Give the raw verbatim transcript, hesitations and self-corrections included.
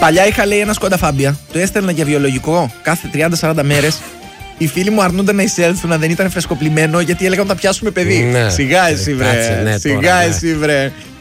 Παλιά είχα, λέει, ένα Σκόντα Φάμπια. Το έστελνα για βιολογικό κάθε τριάντα σαράντα μέρες. Οι φίλοι μου αρνούνταν να εισέλθουν αν δεν ήταν φρεσκοπλημένο, γιατί έλεγαν θα πιάσουμε παιδί. Ναι. Σιγά εσύ, βρε. Κάτσε, ναι, Σιγά τώρα, ναι. εσύ, βρε.